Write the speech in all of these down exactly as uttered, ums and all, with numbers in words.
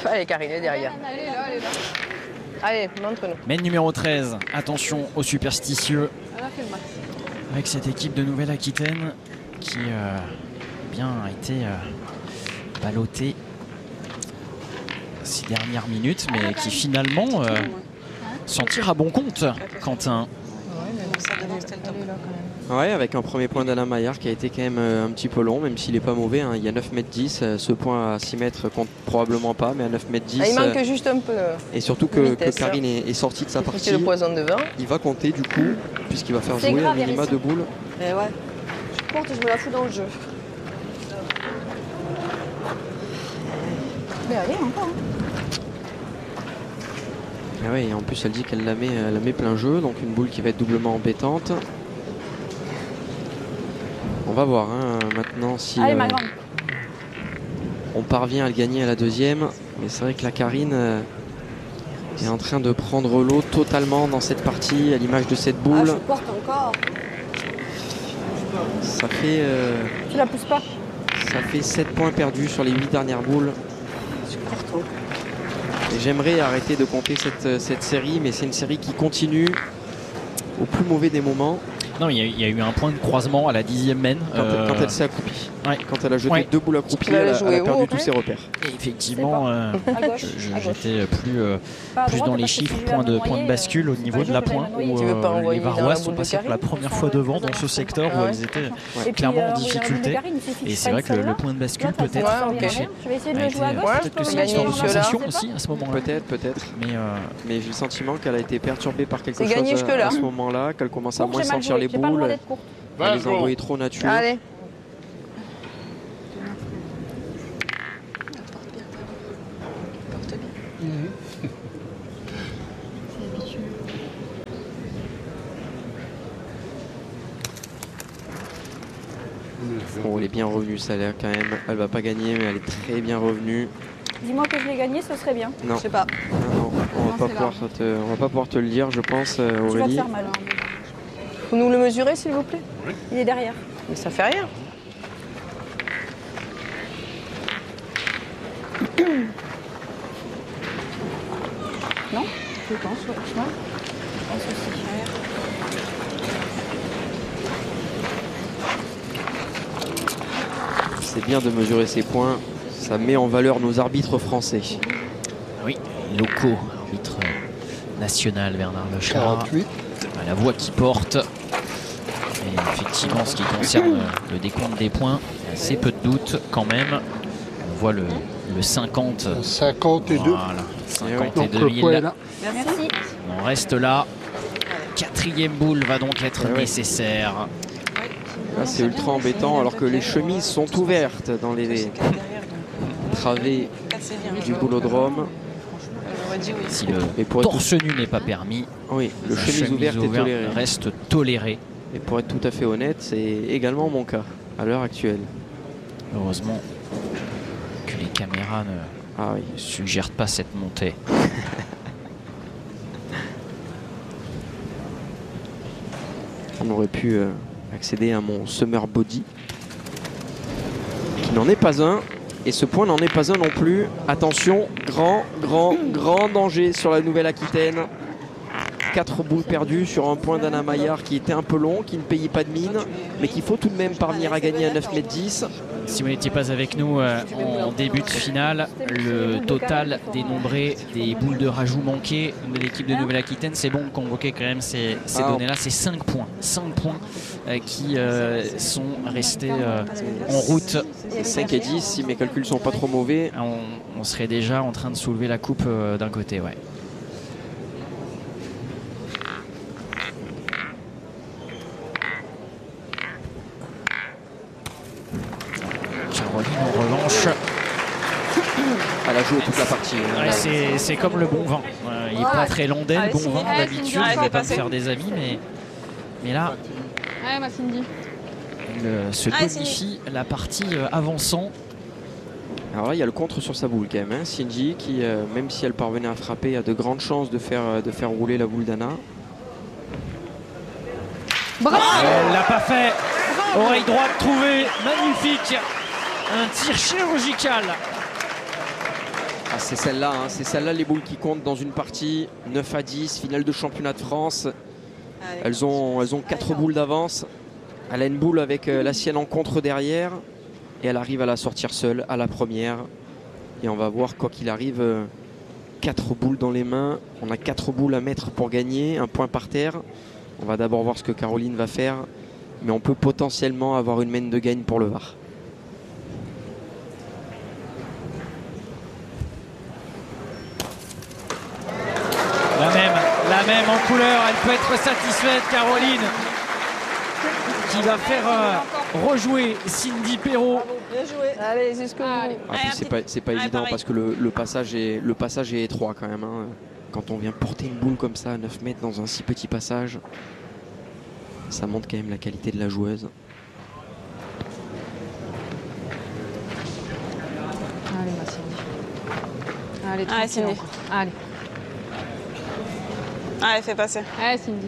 Allez, Karine, elle est derrière. Elle est là, elle est là. Allez, montre-nous. Main numéro treize, attention aux superstitieux. Elle a fait le max. Avec cette équipe de Nouvelle-Aquitaine qui euh, bien a été euh, ballottée ces dernières minutes, mais qui finalement euh, s'en tire à bon compte, Quentin. Ouais, avec un premier point d'Alain Maillard qui a été quand même euh, un petit peu long, même s'il n'est pas mauvais. Hein. Il y a neuf mètres dix, euh, ce point à six mètres compte probablement pas, mais à neuf mètres dix. Ah, il manque euh, juste un peu. Euh, et surtout que, vitesse, que Karine est, est sortie de sa partie. C'est le poison devant. Il va compter du coup, puisqu'il va faire jouer grave, un minima de boules. Eh ouais. Je porte et je me la fous dans le jeu. Mais allez, encore. Ah ouais, et en plus elle dit qu'elle la met, elle la met plein jeu, donc une boule qui va être doublement embêtante. On va voir hein, maintenant si Allez, euh, ma grande. on parvient à le gagner à la deuxième. Mais c'est vrai que la Karine euh, est en train de prendre l'eau totalement dans cette partie, à l'image de cette boule. Ah, je porte encore. Ça fait, euh, Tu la pousses pas. ça fait sept points perdus sur les huit dernières boules. Je porte encore. Et j'aimerais arrêter de compter cette, cette série, mais c'est une série qui continue au plus mauvais des moments. Non, il y, a, il y a eu un point de croisement à la dixième main. Quand, euh, elle, quand elle s'est accroupie. Ouais. Quand elle a jeté Ouais. deux boules accroupies, Elle a elle, a- joué elle a perdu haut, tous ouais. ses repères. Et effectivement, euh, À gauche. je- à gauche. j'étais plus, euh, Pas à plus droite, dans les parce que chiffres, si je vais point me de, noyer, point de bascule au euh, niveau pas de la sûr que j'aille pointe me noyer. où Tu veux pas euh, les envoyer dans la Varois boule sont de passés pour la Karine première fois devant dans ce secteur Ah où ouais. ils étaient Et puis, clairement en euh, oui, dans la boule de difficulté. Karine, il suffit Et je c'est vrai fasse que le, le celle-là. point de bascule L'autre, elle peut-être sert Ouais, à ok. rien. Je vais essayer de a le été- jouer à gauche. Ouais, je peut-être peux que c'est me une histoire de mettre sur la- sensation je sais aussi à ce moment-là. Peut-être, peut-être. Mais euh, Mais j'ai le sentiment qu'elle a été perturbée par quelque C'est chose gagné à, jusque-là. à ce moment-là, qu'elle commence à Courte, moins j'ai mal sentir joué, les j'ai pas le droit boules. d'être courte. Elle les a envoyées trop nature. Allez. Bon, elle est bien revenue, ça a l'air quand même. Elle va pas gagner, mais elle est très bien revenue. Dis-moi que je l'ai gagné, ce serait bien. Non, Je sais pas. non, non, on va Non, pas c'est pouvoir te, on va pas pouvoir te le dire, je pense, euh, Tu vas te Aurélie. faire mal. Vous nous le mesurez, s'il vous plaît? Il est derrière. Mais ça fait rien. Non? Je pense, ouais. Je pense. Je pense aussi. C'est bien de mesurer ses points. Ça met en valeur nos arbitres français. oui, locaux, arbitre national Bernard Lechara, quarante-huit. la voix qui porte. Et effectivement, ce qui concerne euh, le décompte des points, il y a assez peu de doute quand même. On voit le, le cinquante. cinquante et deux. Voilà, cinquante et Donc deux le point est mille. là. Merci. On reste là. Quatrième boule va donc être Ah ouais. nécessaire. Là, c'est ultra embêtant, alors que les chemises sont ouvertes dans les travées du boulodrome. Si le Mais pour être torse nu n'est pas permis, Oui, le la chemise chemise ouverte est ouverte toléré. reste tolérée. Et pour être tout à fait honnête, c'est également mon cas à l'heure actuelle. Heureusement que les caméras ne Ah oui. suggèrent pas cette montée. On aurait pu euh, accéder à mon summer body, qui n'en est pas un. Et ce point n'en est pas un non plus. Attention, grand, grand, grand danger sur la Nouvelle-Aquitaine. Quatre boules perdues sur un point d'Anna Maillard qui était un peu long, qui ne payait pas de mine, mais qu'il faut tout de même parvenir à gagner à neuf mètres dix. Si vous n'étiez pas avec nous euh, en début de finale, le total dénombré des boules de rajout manquées de l'équipe de Nouvelle-Aquitaine, c'est bon de convoquer quand même ces, ces Ah. données-là, c'est cinq points. cinq points euh, qui euh, sont restés euh, en route. cinq et dix, si mes calculs sont pas trop mauvais. On, on serait déjà en train de soulever la coupe euh, d'un côté, ouais. Caroline, en revanche, Elle a joué toute la partie. ouais, c'est c'est comme le bon vin. Euh, il n'est pas très landais, le Allez, bon Cindy, vin allez, d'habitude. Cindy, Je ne allez, vais pas me passez. faire des amis, mais, mais là, Ouais, ma Cindy. elle euh, se Allez, bonifie la partie euh, avançant. Alors là, il y a le contre sur sa boule quand même. Hein. Cindy, qui, euh, même si elle parvenait à frapper, a de grandes chances de faire, euh, de faire rouler la boule d'Anna. Bravo! Elle l'a pas fait. Oreille droite trouvée, magnifique. Un tir chirurgical. Ah, c'est celle-là, hein. C'est celle-là les boules qui comptent dans une partie. neuf à dix, finale de championnat de France. Allez. Elles ont, elles ont quatre boules d'avance. Elle a une boule avec euh, la sienne en contre derrière. Et elle arrive à la sortir seule à la première. Et on va voir, quoi qu'il arrive, euh, quatre boules dans les mains. On a quatre boules à mettre pour gagner. Un point par terre. On va d'abord voir ce que Caroline va faire. Mais on peut potentiellement avoir une main de gagne pour le V A R. La même, la même en couleur, elle peut être satisfaite, Caroline, qui va faire euh, rejouer Cindy Perrault. Bravo, bien joué. Allez, jusqu'au bout. Ah, puis Allez, c'est pas, c'est pas Ouais, évident pareil. parce que le, le passage est, le passage est étroit quand même, hein. Quand on vient porter une boule comme ça à neuf mètres dans un si petit passage, ça montre quand même la qualité de la joueuse. Allez, ma Cindy. Allez, Allez, tranquille Cindy. encore. Allez. Allez, fais passer. Allez, Cindy.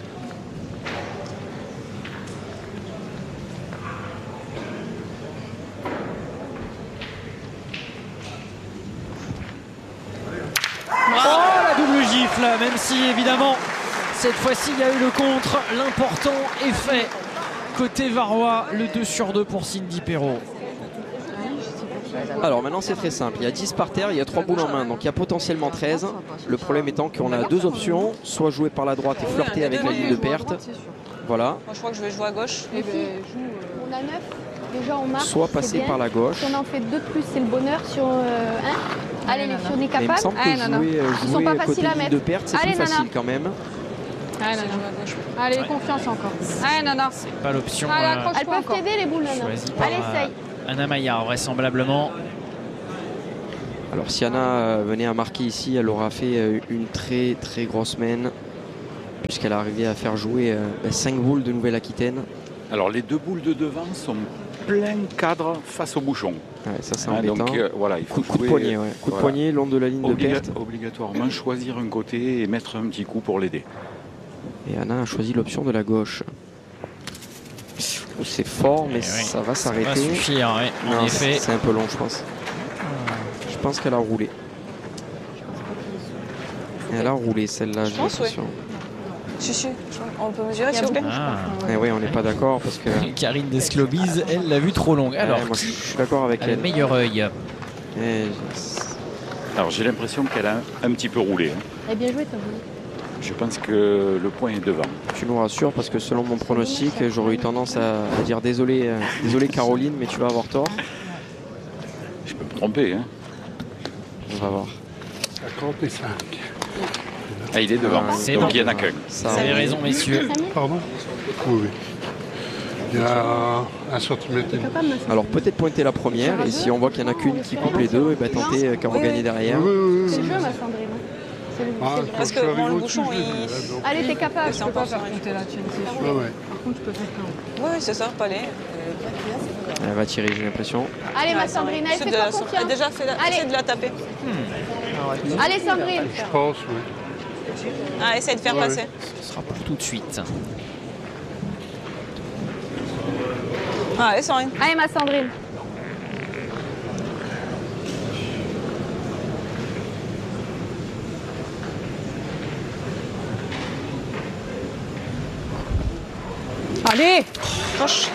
Oh, la double gifle, même si évidemment cette fois-ci il y a eu le contre, l'important est fait. Côté varois, le deux sur deux pour Cindy Perrault. Alors maintenant c'est très simple, il y a dix par terre, il y a trois boules en main, donc il y a potentiellement treize. Le problème étant qu'on a deux options, soit jouer par la droite et flirter avec la ligne de perte, voilà, Moi, je crois que je vais jouer à gauche. Eh ben, joue. euh, On a neuf. Déjà, on marque. soit c'est passer bien. par la gauche. Si on en fait deux de plus, c'est le bonheur sur euh, un. Allez, non, les non. filles, on est Mais il me capable. semble que Allez, non, non. jouer, euh, Ils sont jouer pas côté faciles à ligne mettre. de perte, c'est Allez, plus nana. facile quand même. Allez, Je nana. joue à gauche. Allez, confiance encore. Allez, nana. C'est pas l'option Allez, euh, accroche. Elles peuvent encore. t'aider, les boules, nana. choisie par Allez, euh, essaye. Anna Maillard, vraisemblablement. Alors si Anna euh, venait à marquer ici, elle aura fait euh, une très très grosse main, puisqu'elle a arrivé à faire jouer euh, cinq boules de Nouvelle-Aquitaine. Alors les deux boules de devant sont plein cadre face au bouchon. Ouais, ça c'est Hein, embêtant. donc euh, voilà, il faut coup, coup de jouer, poignet, ouais. coup de voilà. poignet, long de la ligne Obliga- de perte. obligatoirement choisir un côté et mettre un petit coup pour l'aider. Et Anna a choisi l'option de la gauche. C'est fort, mais Eh oui, ça va Ça va s'arrêter. suffire, ouais, en Non, effet. c'est c'est un peu long, je pense. Je pense qu'elle a roulé. Elle a roulé celle-là, Je j'ai pense, l'impression. Si, si. On peut mesurer, s'il vous plaît. Ah. Eh oui, on n'est pas d'accord parce que. Karine Desclobise, elle l'a vue trop longue. Alors, Ouais, moi, je suis d'accord avec a le elle. meilleur œil. Eh, je- Alors j'ai l'impression qu'elle a un, un petit peu roulé. hein. Eh bien joué, t'as voulu. Je pense que le point est devant. Tu nous rassures parce que selon mon pronostic, j'aurais eu tendance à, à dire désolé, euh, désolé Caroline, mais tu vas avoir tort. Je peux me tromper. Hein. On va voir. cinquante-cinq. Ah, il est devant. C'est Donc bon. il n'y en a qu'un. Ça, Vous avez raison, messieurs. Pardon? Oui, oui. Il y a un centimètre et demi. Alors peut-être pointer la première et si on voit qu'il n'y en a qu'une qui coupe les deux, et ben tenter euh, Caro Oui, oui. gagner derrière. Oui, oui, oui. C'est le jeu, ma Sandrine. C'est le- Ah, c'est le- quand Parce je que suis bon, arrivé le au-dessus, bouchon, je l'ai il- vu, là, donc. Allez, t'es capable. C'est Tu peux pas important. faire compter la tienne, c'est sûr. Ouais, ouais. Par contre, tu peux faire qu'un. Oui, oui, c'est ça, palais. Elle va tirer, j'ai l'impression. Allez, ma Sandrine, allez, C'est de fais-toi la- confiance. Elle a déjà fait la... Allez. Essaye de la taper. Allez, Sandrine. Je pense, oui. Ah, essaye de faire Ouais. passer. Ce sera pour tout de suite. Ah, allez, Sandrine. Allez, ma Sandrine. Allez. Proche.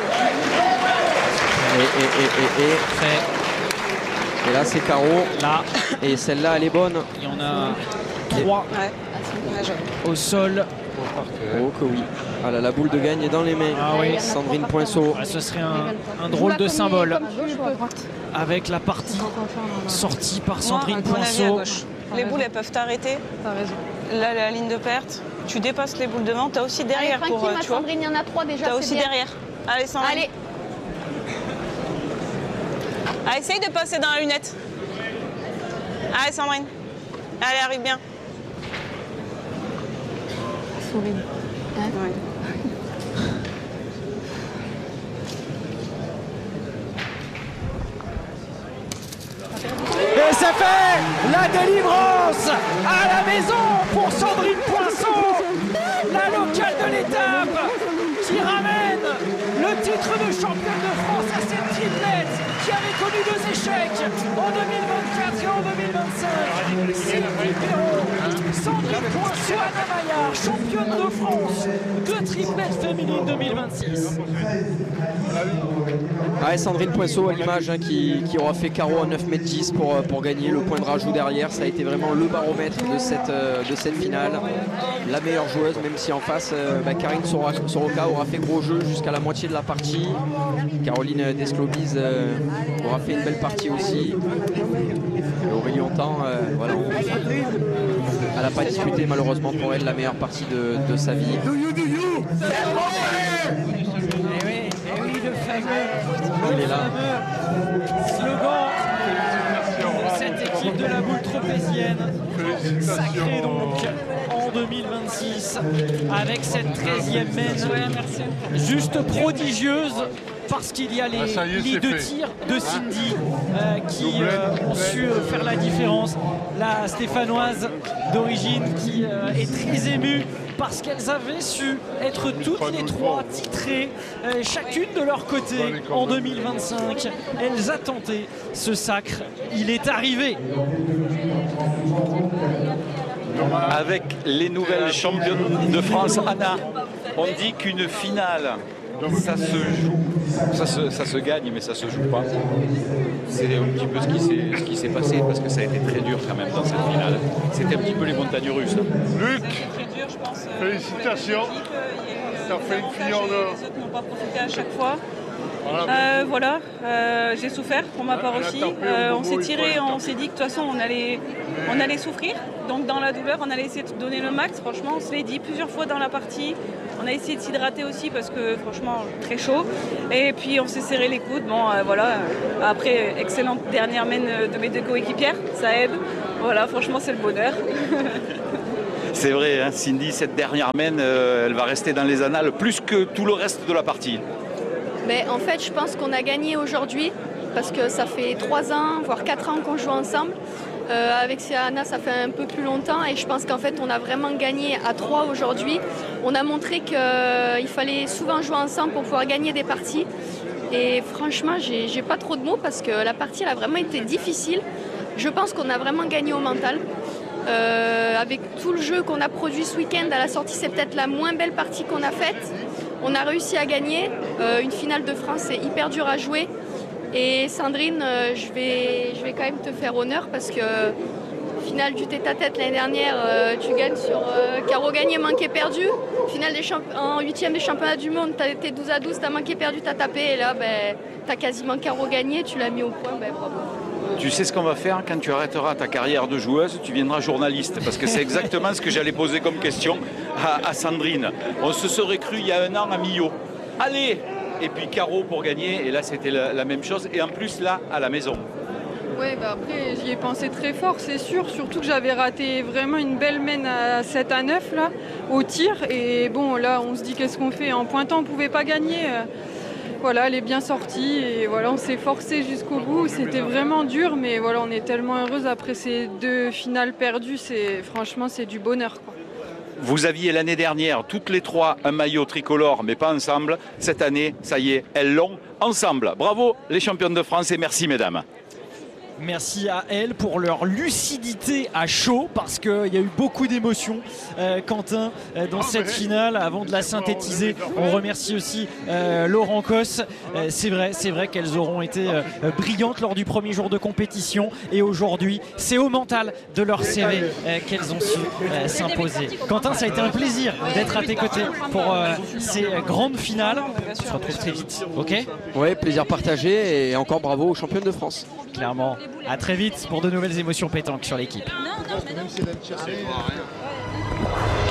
Et, et, et, et, et, Fait, et là c'est Caro. là, Et celle-là elle est bonne. il y en a trois Ouais. Ouais, je- au sol. Oh que oui. Voilà, la boule de gagne est dans les mains. Ah oui. Sandrine Poinceau. Ah, ce serait un, un drôle de symbole Comme tu peux. avec la partie sortie par Sandrine Moi, à mon avis, à Poinceau. gauche. Les boules, elles peuvent t'arrêter. T'as raison. Là, la ligne de perte. Tu dépasses les boules devant. T'as aussi Allez, derrière tranquille, pour. euh, ma Tu vois. Sandrine, il y en a trois déjà. T'as c'est aussi bien. derrière. Allez, Sandrine. Allez. Ah, essaye de passer dans la lunette. Allez, Sandrine. Allez, arrive bien. Sandrine. Et ça fait la délivrance à la maison pour Sandrine Poinceau, la locale de l'étape qui ramène le titre de championne de France à cette triplette qui avait connu deux échecs en deux mille vingt-quatre et en deux mille vingt-cinq. Sylvie Perrault, Sandrine Poinçon, Anna Maillard, championne de France de triplette féminine deux mille vingt-six. Ouais, Sandrine Poinçon à l'image hein, qui, qui aura fait carreau à neuf mètres dix pour, pour gagner le point de rajout derrière. Ça a été vraiment le baromètre de cette, de cette finale. La meilleure joueuse, même si en face, euh, bah, Karine Soroka aura fait gros jeu jusqu'à la moitié de la partie. Caroline Desclobise euh, aura fait une belle partie aussi. Et Aurélie Hontan, euh, voilà, elle n'a pas disputé malheureusement pour elle la meilleure partie de, de sa vie. Et oui, et oui, le fameux, Il le est là. fameux slogan de cette équipe de la boule tropézienne. Sacré donc en deux mille vingt-six avec cette treizième mène juste prodigieuse parce qu'il y a les, Ah, ça y est, les c'est deux fait. tirs de Cindy euh, qui euh, ont su euh, faire la différence. La Stéphanoise d'origine qui euh, est très émue parce qu'elles avaient su être toutes les trois titrées, euh, chacune de leur côté en deux mille vingt-cinq. Elles a tenté ce sacre. Il est arrivé. Avec les nouvelles championnes de France, Anna, on dit qu'une finale, ça se joue, ça se, ça se gagne, mais ça se joue pas. C'est un petit peu ce qui s'est- ce qui s'est passé, parce que ça a été très dur quand même dans cette finale. C'était un petit peu les montagnes russes. Luc, Très dur, je pense. euh, félicitations. pour l'équipe, euh, il y a eu, T'as euh, fait une avantage fille en et or. Les autres n'ont pas profité à chaque fois. Voilà. Euh, voilà, euh, j'ai souffert pour ma part Elle a aussi. tapé au Euh, on moment s'est où il tiré, fallait on taper. s'est dit que de toute façon on allait, on allait souffrir. Donc dans la douleur, on allait essayer de donner le max. Franchement, on se l'est dit plusieurs fois dans la partie. On a essayé de s'hydrater aussi parce que franchement très chaud. Et puis on s'est serré les coudes. Bon, euh, voilà. Après, excellente dernière mène de mes deux coéquipières, ça aide. Voilà, franchement c'est le bonheur. C'est vrai, hein, Cindy, cette dernière mène, euh, elle va rester dans les annales plus que tout le reste de la partie. Mais en fait, je pense qu'on a gagné aujourd'hui parce que ça fait trois ans, voire quatre ans qu'on joue ensemble. Euh, avec Anna, ça fait un peu plus longtemps et je pense qu'en fait, on a vraiment gagné à trois aujourd'hui. On a montré qu'il fallait souvent jouer ensemble pour pouvoir gagner des parties. Et franchement, j'ai j'ai pas trop de mots parce que la partie elle a vraiment été difficile. Je pense qu'on a vraiment gagné au mental. Euh, avec tout le jeu qu'on a produit ce week-end à la sortie, c'est peut-être la moins belle partie qu'on a faite. On a réussi à gagner. Euh, une finale de France, c'est hyper dur à jouer. Et Sandrine, euh, je vais, je vais quand même te faire honneur parce que finale du tête-à-tête l'année dernière, euh, tu gagnes sur euh, carreau gagné, manqué, perdu. Finale des champ- en huitième des championnats du monde, tu as été douze à douze, tu as manqué, perdu, tu as tapé. Et là, ben, tu as quasiment carreau gagné, tu l'as mis au point. Ben, bravo. Tu sais ce qu'on va faire quand tu arrêteras ta carrière de joueuse, tu viendras journaliste, parce que c'est exactement ce que j'allais poser comme question à, à Sandrine. On se serait cru il y a un an à Millau. Allez! Et puis carreau pour gagner, et là c'était la, la même chose, et en plus là, à la maison. Ouais, bah après, j'y ai pensé très fort, c'est sûr. Surtout que j'avais raté vraiment une belle mène à sept à neuf là, au tir. Et bon, là, on se dit qu'est-ce qu'on fait? En pointant, on ne pouvait pas gagner. Voilà, elle est bien sortie et voilà, on s'est forcé jusqu'au bout. C'était vraiment dur, mais voilà, on est tellement heureuse après ces deux finales perdues. C'est franchement, c'est du bonheur, quoi. Vous aviez l'année dernière, toutes les trois, un maillot tricolore, mais pas ensemble. Cette année, ça y est, elles l'ont ensemble. Bravo les championnes de France et merci mesdames. Merci à elles pour leur lucidité à chaud parce qu'il y a eu beaucoup d'émotions, euh, Quentin, euh, dans cette finale. Avant de la synthétiser, on remercie aussi euh, Laurent Cosse. Euh, c'est vrai, c'est vrai qu'elles auront été euh, brillantes lors du premier jour de compétition et aujourd'hui, c'est au mental de leur C V euh, qu'elles ont su euh, s'imposer. Quentin, ça a été un plaisir d'être à tes côtés pour euh, ces grandes finales. On se retrouve très vite, ok? Ouais, plaisir partagé et encore bravo aux championnes de France. Clairement. À très vite pour de nouvelles émotions pétanques sur l'équipe. Non, non, mais non.